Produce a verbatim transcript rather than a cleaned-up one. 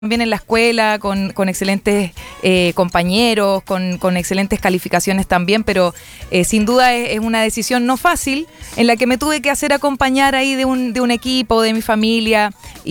También en la escuela, con, con excelentes eh, compañeros, con, con excelentes calificaciones también, pero eh, sin duda es, es una decisión no fácil, en la que me tuve que hacer acompañar ahí de un, de un equipo, de mi familia.